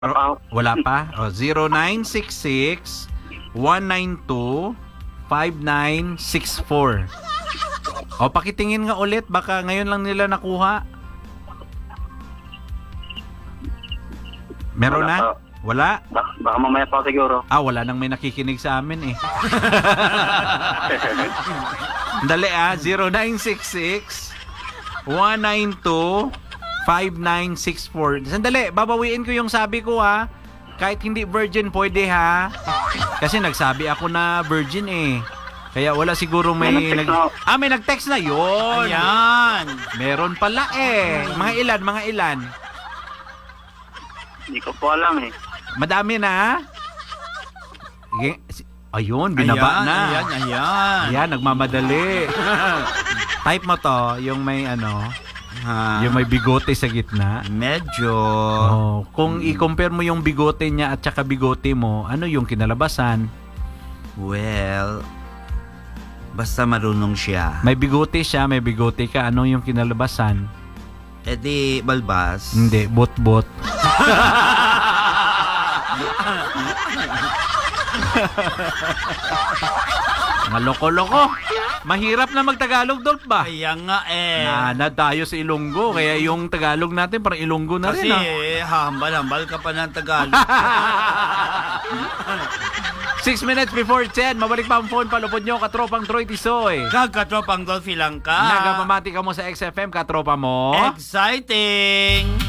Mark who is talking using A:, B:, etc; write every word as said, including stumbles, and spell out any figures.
A: Ro-
B: Apa?
A: Wala pa? O, zero nine six six, one nine two, five nine six four. O, pakitingin nga ulit. Baka ngayon lang nila nakuha. Meron
B: Wala
A: na?
B: pa.
A: Wala?
B: Baka, baka mamaya pa siguro.
A: Ah, wala nang may nakikinig sa amin eh. Dali ah, zero nine six six, one nine two, five nine six four. Sandali, babawiin ko yung sabi ko ha. Kahit hindi virgin, pwede ha. Kasi nagsabi ako na virgin eh. Kaya wala siguro may...
B: May nag-text na.
A: Ah, may nag-text na yun.
C: Ayan.
A: Meron pala eh. Mga ilan, mga ilan.
B: Hindi ko po alam eh.
A: Madami na. Sige, si- Ayun, binaba
C: Ayan,
A: na.
C: Ayan, ayan.
A: Ayan, nagmamadali. Type mo to, yung may ano,
C: Ha,
A: yung may bigote sa gitna.
C: medyo.
A: Oh, kung i-compare mo yung bigote niya at saka bigote mo, ano yung kinalabasan?
C: Well, basta marunong siya.
A: May bigote siya, may bigote ka, ano yung kinalabasan?
C: E di, balbas.
A: Hindi, bot-bot. Mga loko-loko. Mahirap na magtagalog, Dolph ba?
C: Kaya nga eh.
A: Na, na tayo sa Ilonggo, kaya yung Tagalog natin parang Ilonggo na
C: Kasi
A: rin. Ah.
C: hambal-hambal ka pa ng Tagalog.
A: Six minutes before ten, mabalik pa ang phone, palupod nyo, katropang Troy Tisoy.
C: Gagkatropang Dolphy lang ka.
A: Nagpamati ka mo sa X F M, katropa mo.
C: Exciting!